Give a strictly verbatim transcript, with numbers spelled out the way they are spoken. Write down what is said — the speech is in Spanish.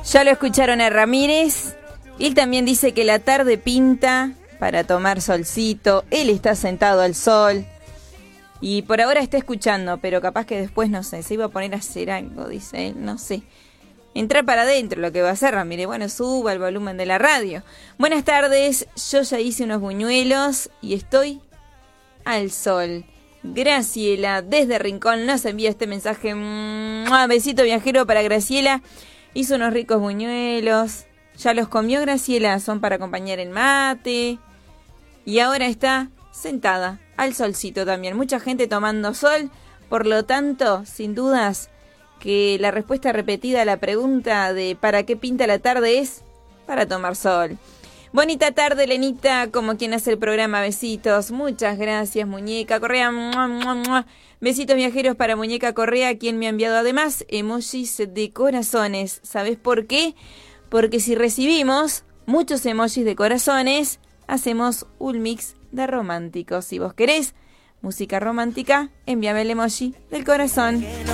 Ya lo escucharon a Ramírez. Él también dice que la tarde pinta para tomar solcito. Él está sentado al sol. Y por ahora está escuchando, pero capaz que después, no sé, se iba a poner a hacer algo, dice él, no sé. Entrar para adentro, lo que va a hacer Ramírez. Bueno, suba el volumen de la radio. Buenas tardes, yo ya hice unos buñuelos y estoy al sol. Graciela, desde Rincón, nos envía este mensaje. ¡Mua! Besito viajero para Graciela. Hizo unos ricos buñuelos. Ya los comió Graciela, son para acompañar el mate. Y ahora está sentada al solcito también. Mucha gente tomando sol. Por lo tanto, sin dudas, que la respuesta repetida a la pregunta de ¿para qué pinta la tarde? Es para tomar sol. Bonita tarde, Lenita, como quien hace el programa. Besitos. Muchas gracias, Muñeca Correa. ¡Mua, mua, mua! Besitos viajeros para Muñeca Correa, quien me ha enviado además emojis de corazones. ¿Sabes por qué? Porque si recibimos muchos emojis de corazones, hacemos un mix de románticos. Si vos querés música romántica, envíame el emoji del corazón.